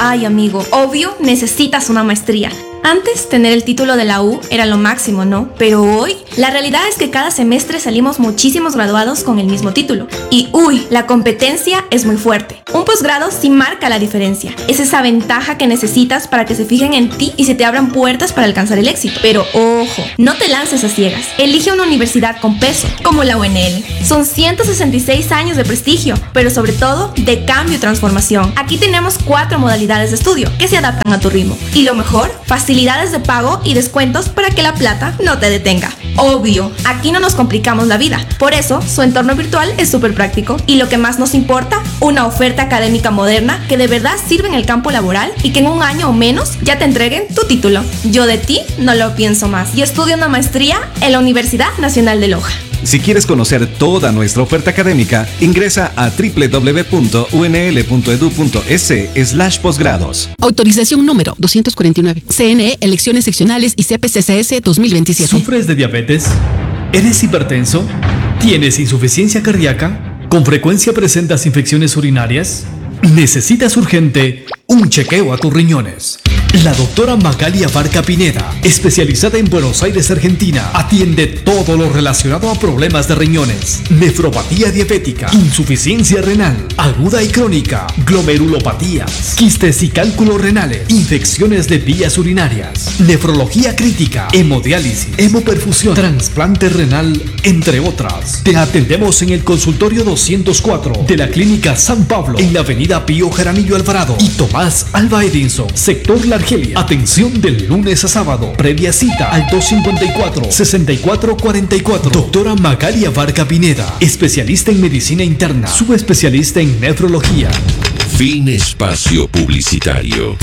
Ay, amigo, obvio necesitas una maestría. Antes, tener el título de la U era lo máximo, ¿no? Pero hoy, la realidad es que cada semestre salimos muchísimos graduados con el mismo título. Y la competencia es muy fuerte. Un posgrado sí marca la diferencia. Es esa ventaja que necesitas para que se fijen en ti y se te abran puertas para alcanzar el éxito. Pero ojo, no te lances a ciegas. Elige una universidad con peso, como la UNL. Son 166 años de prestigio, pero sobre todo de cambio y transformación. Aquí tenemos 4 modalidades de estudio que se adaptan a tu ritmo. Y lo mejor, facilidades de pago y descuentos para que la plata no te detenga. Obvio, aquí no nos complicamos la vida. Por eso, su entorno virtual es súper práctico. Y lo que más nos importa, una oferta académica moderna que de verdad sirve en el campo laboral y que en un año o menos ya te entreguen tu título. Yo de ti no lo pienso más. Y estudio una maestría en la Universidad Nacional de Loja. Si quieres conocer toda nuestra oferta académica, ingresa a www.unl.edu.es/posgrados. Autorización número 249. CNE, Elecciones Seccionales y CPCSS 2027. ¿Sufres de diabetes? ¿Eres hipertenso? ¿Tienes insuficiencia cardíaca? ¿Con frecuencia presentas infecciones urinarias? Necesitas urgente un chequeo a tus riñones. La doctora Magalia Varga Pineda, especializada en Buenos Aires, Argentina, atiende todo lo relacionado a problemas de riñones, nefropatía diabética, insuficiencia renal, aguda y crónica, glomerulopatías, quistes y cálculos renales, infecciones de vías urinarias, nefrología crítica, hemodiálisis, hemoperfusión, trasplante renal, entre otras. Te atendemos en el consultorio 204 de la Clínica San Pablo, en la avenida Pío Jaramillo Alvarado y Tomás Alva Edinson, sector La Argelia. Atención del lunes a sábado. Previa cita al 254-6444. Doctora Magalia Varga Pineda, especialista en medicina interna, subespecialista en nefrología. Fin espacio publicitario.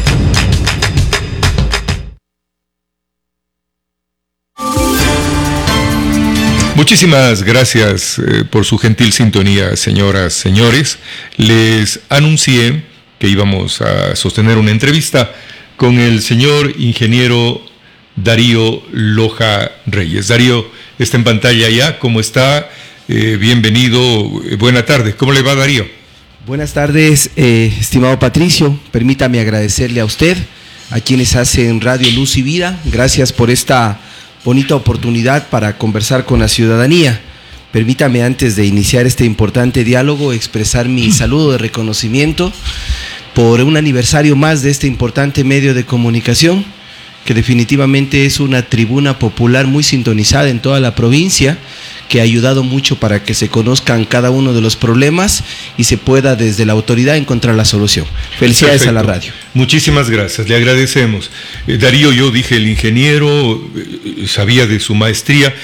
Muchísimas gracias por su gentil sintonía, señoras, señores. Les anuncié que íbamos a sostener una entrevista con el señor ingeniero Darío Loja Reyes. Darío está en pantalla ya. ¿Cómo está? Bienvenido. Buena tarde. ¿Cómo le va, Darío? Buenas tardes, estimado Patricio. Permítame agradecerle a usted, a quienes hacen Radio Luz y Vida. Gracias por esta bonita oportunidad para conversar con la ciudadanía. Permítame, antes de iniciar este importante diálogo, expresar mi saludo de reconocimiento por un aniversario más de este importante medio de comunicación, que definitivamente es una tribuna popular muy sintonizada en toda la provincia, que ha ayudado mucho para que se conozcan cada uno de los problemas y se pueda desde la autoridad encontrar la solución. Felicidades. Perfecto. A la radio. Muchísimas gracias, le agradecemos. Darío, yo dije el ingeniero, sabía de su maestría.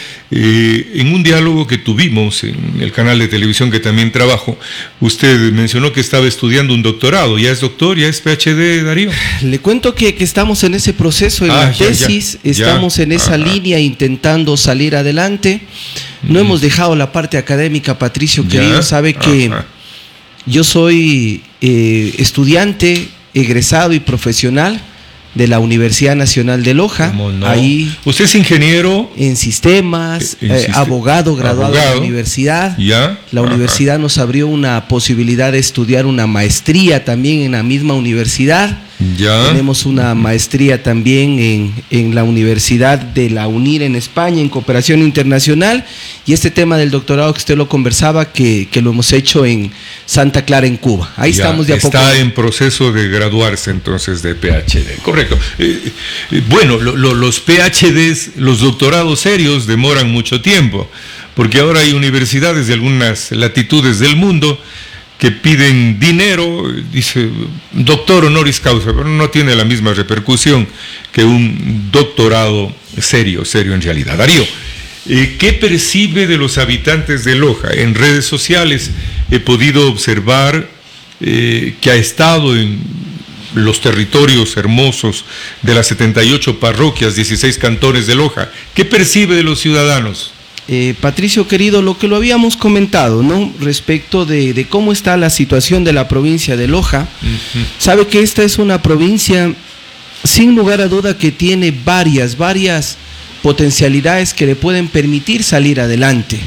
En un diálogo que tuvimos en el canal de televisión que también trabajo, usted mencionó que estaba estudiando un doctorado. ¿Ya es doctor? ¿Ya es PhD, Darío? Le cuento que estamos en ese proceso, en la tesis, estamos en esa línea intentando salir adelante. No hemos dejado la parte académica, Patricio, querido. Sabe que yo soy estudiante, egresado y profesional de la Universidad Nacional de Loja. No. Ahí, ¿usted es ingeniero? En sistemas, abogado, graduado de la universidad. La universidad nos abrió una posibilidad de estudiar una maestría también en la misma universidad. Tenemos una maestría también en la Universidad de la UNIR en España, en cooperación internacional, y este tema del doctorado que usted lo conversaba, que lo hemos hecho en Santa Clara, en Cuba. Ahí estamos de a poco. Está en proceso de graduarse entonces de PhD, correcto. Bueno, los PhDs, los doctorados serios demoran mucho tiempo, porque ahora hay universidades de algunas latitudes del mundo que piden dinero, dice doctor honoris causa, pero no tiene la misma repercusión que un doctorado serio en realidad. Darío, ¿qué percibe de los habitantes de Loja? En redes sociales he podido observar que ha estado en los territorios hermosos de las 78 parroquias, 16 cantones de Loja. ¿Qué percibe de los ciudadanos? Patricio, querido, lo que lo habíamos comentado, ¿no? Respecto de cómo está la situación de la provincia de Loja. Sabe que esta es una provincia, sin lugar a duda, que tiene varias potencialidades que le pueden permitir salir adelante.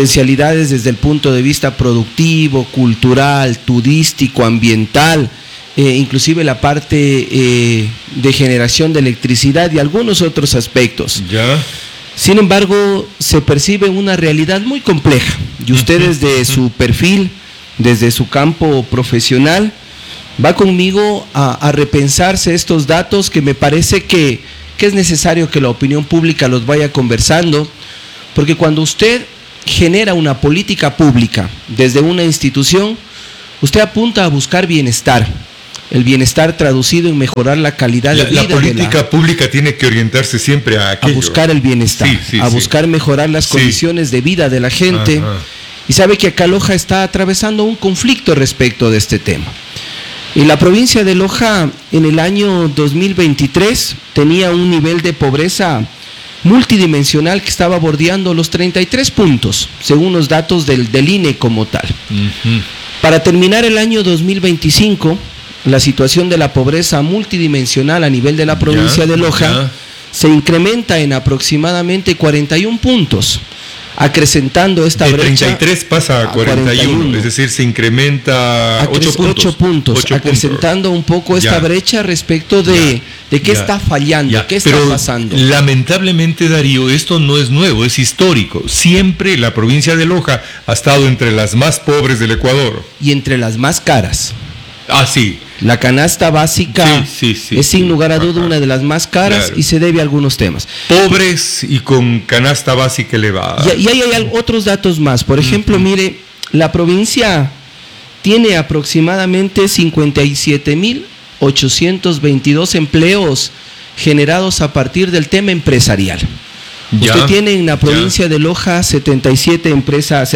Potencialidades desde el punto de vista productivo, cultural, turístico, ambiental, inclusive la parte de generación de electricidad y algunos otros aspectos. Ya. Sin embargo, se percibe una realidad muy compleja y usted desde su perfil, desde su campo profesional, va conmigo a repensarse estos datos que me parece que es necesario que la opinión pública los vaya conversando, porque cuando usted genera una política pública desde una institución, usted apunta a buscar bienestar. El bienestar traducido en mejorar la calidad de vida. La política pública tiene que orientarse siempre a aquello. A buscar el bienestar, a buscar mejorar las condiciones de vida de la gente. Ajá. Y sabe que acá Loja está atravesando un conflicto respecto de este tema. Y la provincia de Loja en el año 2023 tenía un nivel de pobreza multidimensional que estaba bordeando los 33 puntos, según los datos del INE como tal. Para terminar el año 2025, la situación de la pobreza multidimensional a nivel de la provincia de Loja se incrementa en aproximadamente 41 puntos, acrecentando esta brecha. De 33 pasa a 41, es decir, se incrementa 8 puntos, acrecentando un poco esta brecha respecto de qué está fallando, qué está pasando. Lamentablemente, Darío, esto no es nuevo, es histórico. Siempre la provincia de Loja ha estado entre las más pobres del Ecuador. Y entre las más caras. Ah, sí. La canasta básica es sin lugar a duda una de las más caras y se debe a algunos temas. Pobres y con canasta básica elevada. Y ahí hay otros datos más. Por ejemplo, mire, la provincia tiene aproximadamente 57.822 empleos generados a partir del tema empresarial. Usted tiene en la provincia de Loja 72 empresas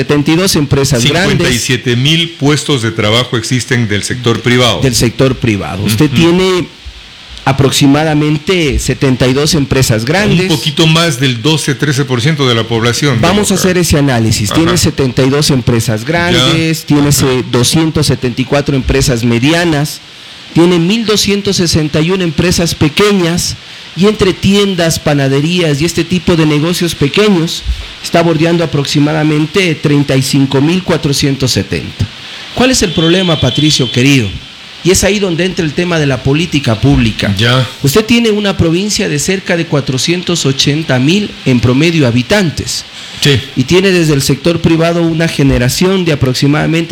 57,000 puestos de trabajo existen del sector privado. Del sector privado. Usted tiene aproximadamente 72 empresas grandes. Un poquito más del 12-13% de la población. Vamos a hacer ese análisis. Tiene 72 empresas grandes, tiene 274 empresas medianas, tiene 1.261 empresas pequeñas. Y entre tiendas, panaderías y este tipo de negocios pequeños, está bordeando aproximadamente 35.470. ¿Cuál es el problema, Patricio, querido? Y es ahí donde entra el tema de la política pública. Usted tiene una provincia de cerca de 480.000 en promedio habitantes. Y tiene desde el sector privado una generación de aproximadamente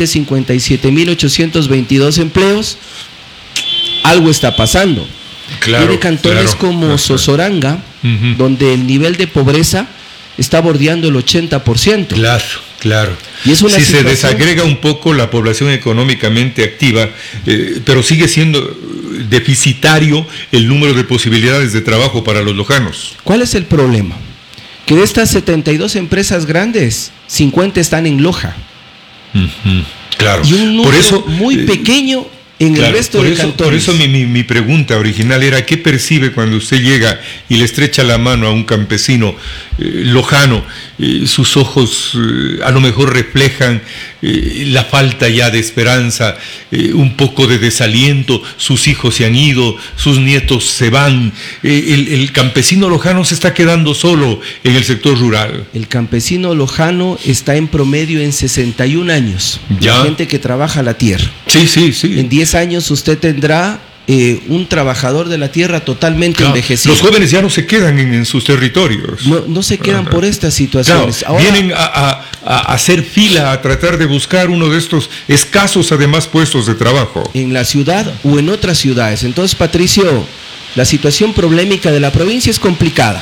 57.822 empleos. Algo está pasando. Tiene cantones como Sozoranga, donde el nivel de pobreza está bordeando el 80%. Claro. Y es una se desagrega un poco la población económicamente activa, pero sigue siendo deficitario el número de posibilidades de trabajo para los lojanos. ¿Cuál es el problema? Que de estas 72 empresas grandes, 50 están en Loja. Claro. Y un número muy pequeño en el resto de cantones. Por eso mi pregunta original era: ¿qué percibe cuando usted llega y le estrecha la mano a un campesino lojano? Sus ojos a lo mejor reflejan la falta ya de esperanza, un poco de desaliento. Sus hijos se han ido, sus nietos se van. El campesino lojano se está quedando solo en el sector rural. El campesino lojano está en promedio en 61 años. La gente que trabaja la tierra. Sí. En 10 años usted tendrá un trabajador de la tierra totalmente envejecido. Los jóvenes ya no se quedan en sus territorios. No se quedan por estas situaciones. Ahora, vienen a hacer fila, a tratar de buscar uno de estos escasos, además, puestos de trabajo. En la ciudad o en otras ciudades. Entonces, Patricio, la situación problemática de la provincia es complicada.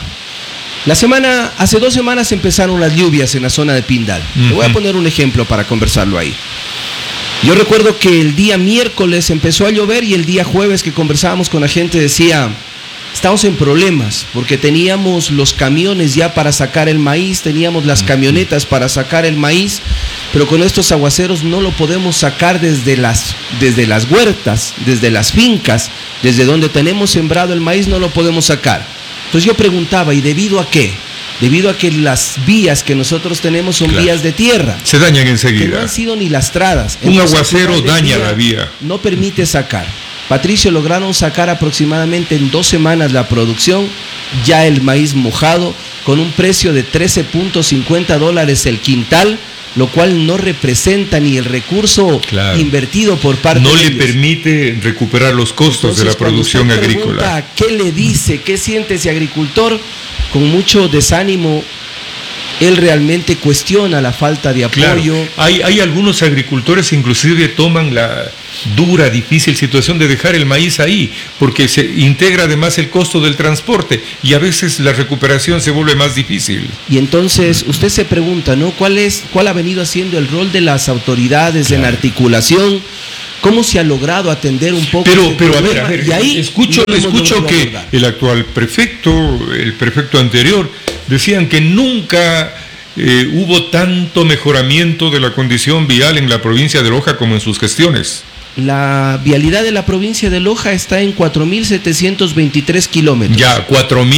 Hace 2 semanas empezaron las lluvias en la zona de Pindal. Le voy a poner un ejemplo para conversarlo ahí. Yo recuerdo que el día miércoles empezó a llover y el día jueves que conversábamos con la gente decía: estamos en problemas porque teníamos los camiones ya para sacar el maíz, teníamos las camionetas para sacar el maíz, pero con estos aguaceros no lo podemos sacar desde las huertas, desde las fincas, desde donde tenemos sembrado el maíz no lo podemos sacar. Entonces yo preguntaba: ¿y debido a qué? Debido a que las vías que nosotros tenemos son vías de tierra. Se dañan enseguida. Que no han sido ni lastradas. Un aguacero daña la vía. No permite sacar. Patricio, lograron sacar aproximadamente en 2 semanas la producción, ya el maíz mojado, con un precio de $13.50 el quintal, lo cual no representa ni el recurso invertido por parte de ellos. No le permite recuperar los costos. Entonces, de la producción agrícola. ¿Qué le dice? ¿Qué siente ese agricultor? Con mucho desánimo, él realmente cuestiona la falta de apoyo. Claro. Hay algunos agricultores inclusive toman la dura, difícil situación de dejar el maíz ahí, porque se integra además el costo del transporte y a veces la recuperación se vuelve más difícil. Y entonces usted se pregunta, ¿no? ¿Cuál ha venido haciendo el rol de las autoridades en articulación? ¿Cómo se ha logrado atender un poco? Pero a ver, y ahí escucho que el actual prefecto, el prefecto anterior, decían que nunca hubo tanto mejoramiento de la condición vial en la provincia de Loja como en sus gestiones. La vialidad de la provincia de Loja está en 4.723 kilómetros. Ya,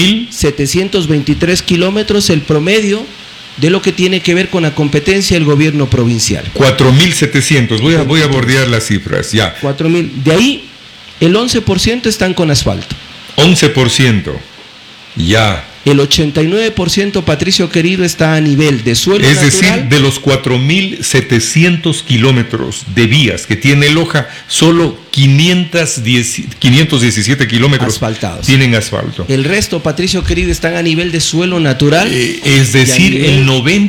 4.723 kilómetros, el promedio de lo que tiene que ver con la competencia del gobierno provincial. 4.700, voy a bordear las cifras, ya. 4.000, de ahí el 11% están con asfalto. 11%, ya. El 89%, Patricio querido, está a nivel de suelo natural. Es decir, de los 4.700 kilómetros de vías que tiene Loja, solo 517 kilómetros asfaltados tienen asfalto. El resto, Patricio querido, están a nivel de suelo natural. Es decir, el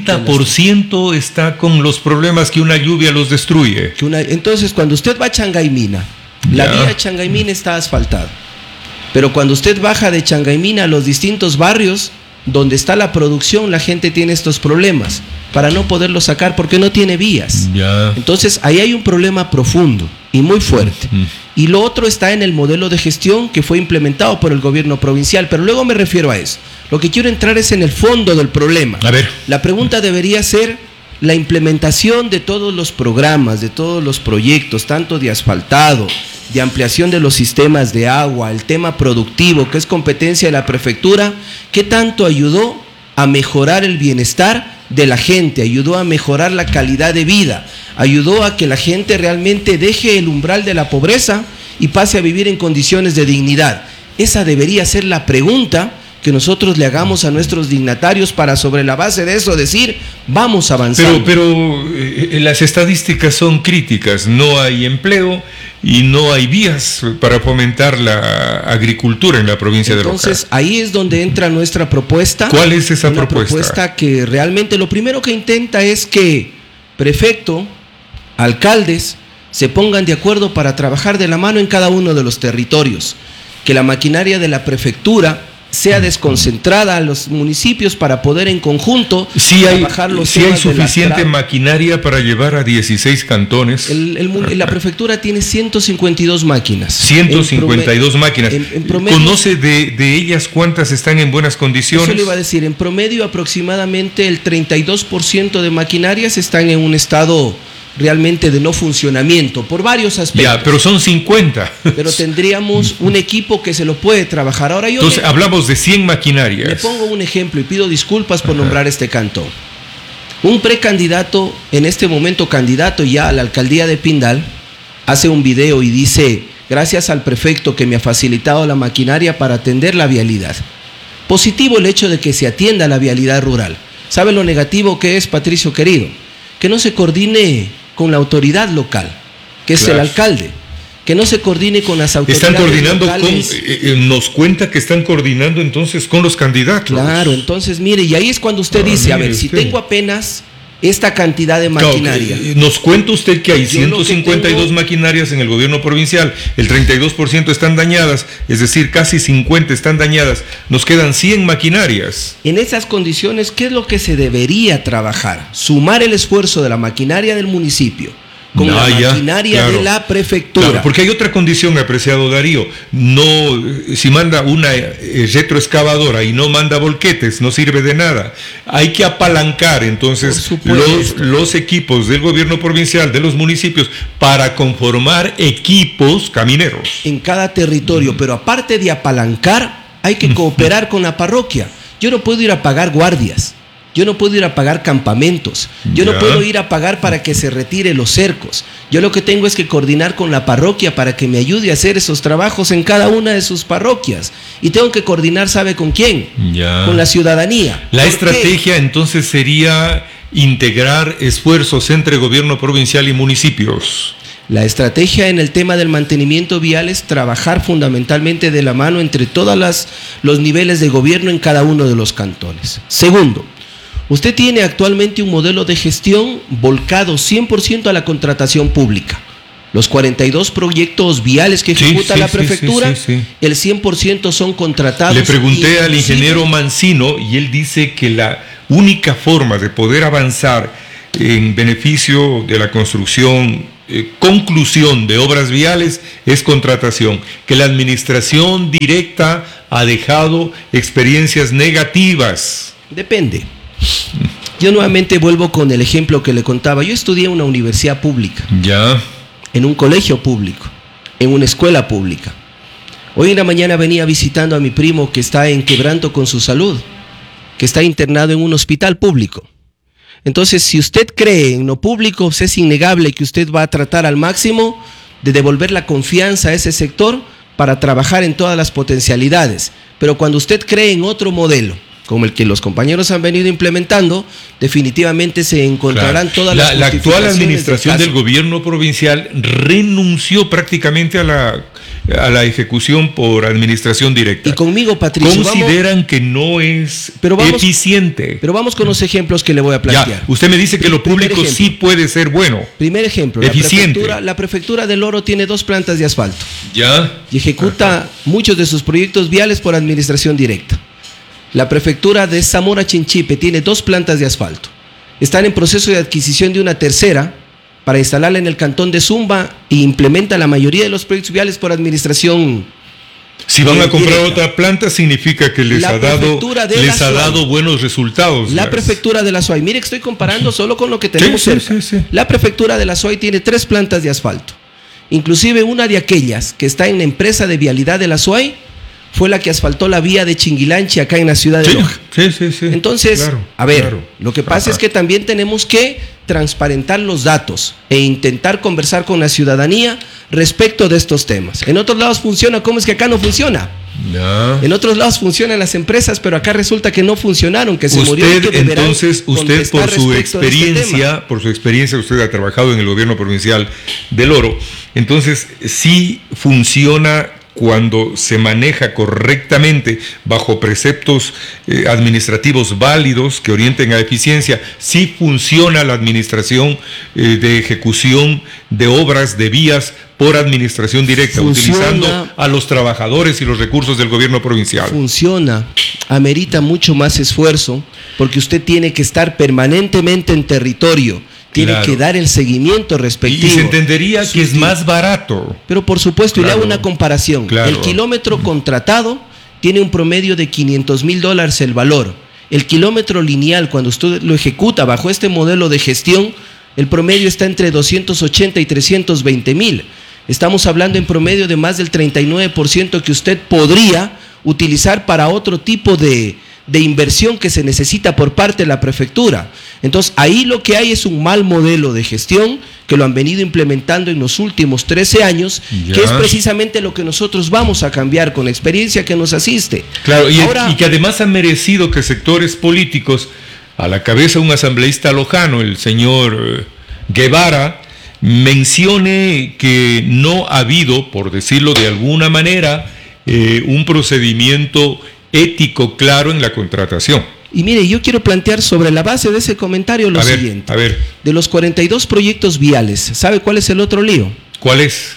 90% está con los problemas que una lluvia los destruye. Entonces, cuando usted va a Changaimina, la vía Changaimina está asfaltada. Pero cuando usted baja de Changaimina a los distintos barrios donde está la producción, la gente tiene estos problemas para no poderlo sacar porque no tiene vías. Entonces ahí hay un problema profundo y muy fuerte. Y lo otro está en el modelo de gestión que fue implementado por el gobierno provincial, pero luego me refiero a eso. Lo que quiero entrar es en el fondo del problema. A ver. La pregunta debería ser la implementación de todos los programas, de todos los proyectos, tanto de asfaltado, de ampliación de los sistemas de agua, el tema productivo, que es competencia de la prefectura, ¿qué tanto ayudó a mejorar el bienestar de la gente? Ayudó a mejorar la calidad de vida, ayudó a que la gente realmente deje el umbral de la pobreza y pase a vivir en condiciones de dignidad. Esa debería ser la pregunta que nosotros le hagamos a nuestros dignatarios para, sobre la base de eso, decir, vamos avanzando. Pero las estadísticas son críticas, no hay empleo y no hay vías para fomentar la agricultura en la provincia de Loja. Entonces, ahí es donde entra nuestra propuesta. ¿Cuál es esa propuesta? Una propuesta que realmente lo primero que intenta es que prefecto, alcaldes, se pongan de acuerdo para trabajar de la mano en cada uno de los territorios, que la maquinaria de la prefectura sea desconcentrada a los municipios para poder en conjunto trabajar los temas. Hay suficiente maquinaria para llevar a 16 cantones. La prefectura tiene 152 máquinas. 152 máquinas. En promedio, ¿conoce de ellas cuántas están en buenas condiciones? Eso le iba a decir. En promedio, aproximadamente el 32% de maquinarias están en un estado realmente de no funcionamiento, por varios aspectos. Ya, pero son 50. Pero tendríamos un equipo que se lo puede trabajar. Ahora entonces, hablamos de 100 maquinarias. Le pongo un ejemplo y pido disculpas por nombrar este cantón. Un precandidato, en este momento candidato ya a la alcaldía de Pindal, hace un video y dice, gracias al prefecto que me ha facilitado la maquinaria para atender la vialidad. Positivo el hecho de que se atienda la vialidad rural. ¿Sabe lo negativo que es, Patricio querido? Que no se coordine con la autoridad local, que es el alcalde, que no se coordine con las autoridades locales. Nos cuenta que están coordinando entonces con los candidatos. Claro, entonces mire, y ahí es cuando usted dice, a ver, si tengo apenas esta cantidad de maquinaria. Claro, nos cuenta usted que hay 152 maquinarias en el gobierno provincial, el 32% están dañadas, es decir, casi 50 están dañadas, nos quedan 100 maquinarias. En esas condiciones, ¿qué es lo que se debería trabajar? Sumar el esfuerzo de la maquinaria del municipio con la maquinaria de la prefectura. Claro, porque hay otra condición, apreciado Darío. No, si manda una retroexcavadora y no manda volquetes, no sirve de nada. Hay que apalancar entonces los equipos del gobierno provincial, de los municipios, para conformar equipos camineros. En cada territorio, pero aparte de apalancar, hay que cooperar con la parroquia. Yo no puedo ir a pagar guardias. Yo no puedo ir a pagar campamentos, yo no puedo ir a pagar para que se retire los cercos. Yo lo que tengo es que coordinar con la parroquia para que me ayude a hacer esos trabajos en cada una de sus parroquias. Y tengo que coordinar, ¿sabe con quién? Con la ciudadanía. La estrategia entonces sería integrar esfuerzos entre gobierno provincial y municipios. La estrategia en el tema del mantenimiento vial es trabajar fundamentalmente de la mano entre todos los niveles de gobierno en cada uno de los cantones. Segundo, usted tiene actualmente un modelo de gestión volcado 100% a la contratación pública. Los 42 proyectos viales que ejecuta la prefectura, el 100% son contratados. Le pregunté al ingeniero Mancino y él dice que la única forma de poder avanzar en beneficio de la construcción, conclusión de obras viales es contratación, que la administración directa ha dejado experiencias negativas. Depende. Yo nuevamente vuelvo con el ejemplo que le contaba. Yo estudié en una universidad pública. Ya. En un colegio público, en una escuela pública. Hoy en la mañana venía visitando a mi primo que está en quebranto con su salud, que está internado en un hospital público. Entonces, si usted cree en lo público, es innegable que usted va a tratar al máximo de devolver la confianza a ese sector para trabajar en todas las potencialidades. Pero cuando usted cree en otro modelo, como el que los compañeros han venido implementando, definitivamente se encontrarán todas las la actual administración del gobierno provincial renunció prácticamente a la ejecución por administración directa. Y conmigo, Patricio, consideran que no es eficiente. Pero vamos con los ejemplos que le voy a plantear. Ya, usted me dice que lo público sí puede ser bueno. Primer ejemplo, eficiente. La prefectura del Oro tiene 2 plantas de asfalto. Ya. Y ejecuta muchos de sus proyectos viales por administración directa. La prefectura de Zamora Chinchipe tiene 2 plantas de asfalto. Están en proceso de adquisición de una tercera para instalarla en el cantón de Zumba e implementa la mayoría de los proyectos viales por administración. Si van a comprar otra planta, significa que les ha dado buenos resultados. La prefectura de la SUAY, mire que estoy comparando solo con lo que tenemos cerca. Sí. La prefectura de la SUAY tiene 3 plantas de asfalto. Inclusive una de aquellas que está en la empresa de vialidad de la SUAY fue la que asfaltó la vía de Chinguilanchi acá en la ciudad de Loja. Sí. Entonces, lo que pasa es que también tenemos que transparentar los datos e intentar conversar con la ciudadanía respecto de estos temas. En otros lados funciona, ¿cómo es que acá no funciona? No. En otros lados funcionan las empresas, pero acá resulta que no funcionaron, que se murió. Entonces, usted por su experiencia, usted ha trabajado en el gobierno provincial del Oro, entonces sí funciona cuando se maneja correctamente bajo preceptos administrativos válidos que orienten a eficiencia. Sí funciona la administración de ejecución de obras de vías por administración directa, utilizando a los trabajadores y los recursos del gobierno provincial. Funciona, amerita mucho más esfuerzo, porque usted tiene que estar permanentemente en territorio, tiene que dar el seguimiento respectivo. Y se entendería que es más barato. Pero por supuesto, y le hago una comparación. El kilómetro contratado tiene un promedio de $500,000 el valor. El kilómetro lineal, cuando usted lo ejecuta bajo este modelo de gestión, el promedio está entre 280 y 320,000. Estamos hablando en promedio de más del 39% que usted podría utilizar para otro tipo de inversión que se necesita por parte de la prefectura. Entonces, ahí lo que hay es un mal modelo de gestión que lo han venido implementando en los últimos 13 años, que es precisamente lo que nosotros vamos a cambiar con la experiencia que nos asiste. Claro, y que además ha merecido que sectores políticos, a la cabeza un asambleísta lojano, el señor Guevara, mencione que no ha habido, por decirlo de alguna manera, un procedimiento ético claro en la contratación. Y mire, yo quiero plantear sobre la base de ese comentario lo siguiente. A ver. De los 42 proyectos viales, ¿sabe cuál es el otro lío? ¿Cuál es?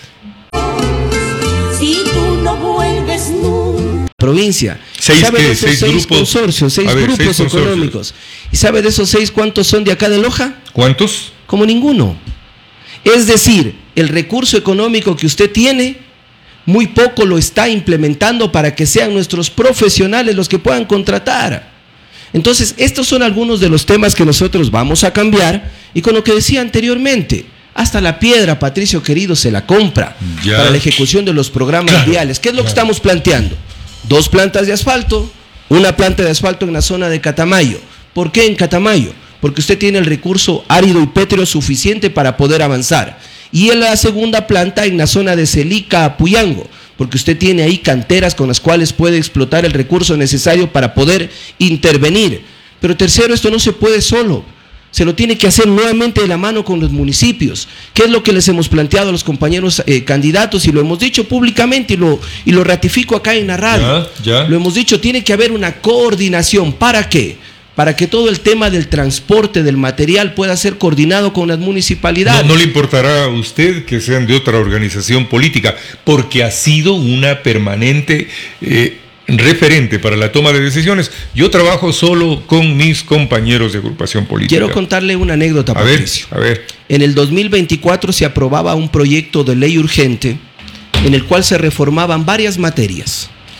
Si tú no vuelves nunca. Provincia. ¿Seis grupos? Consorcios, 6 grupos económicos. ¿Y sabe de esos 6 cuántos son de acá de Loja? ¿Cuántos? Como ninguno. Es decir, el recurso económico que usted tiene, muy poco lo está implementando para que sean nuestros profesionales los que puedan contratar. Entonces, estos son algunos de los temas que nosotros vamos a cambiar, y con lo que decía anteriormente, hasta la piedra, Patricio querido, se la compra para la ejecución de los programas viales. ¿Qué es lo que estamos planteando? 2 plantas de asfalto, una planta de asfalto en la zona de Catamayo. ¿Por qué en Catamayo? Porque usted tiene el recurso árido y pétreo suficiente para poder avanzar. Y en la segunda planta en la zona de Celica, Puyango, porque usted tiene ahí canteras con las cuales puede explotar el recurso necesario para poder intervenir. Pero tercero, esto no se puede solo. se lo tiene que hacer nuevamente de la mano con los municipios, que es lo que les hemos planteado a los compañeros candidatos y lo hemos dicho públicamente y lo ratifico acá en la radio. Ya. Lo hemos dicho, tiene que haber una coordinación. ¿Para qué? Para que todo el tema del transporte del material pueda ser coordinado con las municipalidades. No le importará a usted que sean de otra organización política, porque ha sido una permanente referente para la toma de decisiones. Yo trabajo solo con mis compañeros de agrupación política. Quiero contarle una anécdota, Patricio. A ver. En el 2024 se aprobaba un proyecto de ley urgente en el cual se reformaban varias materias.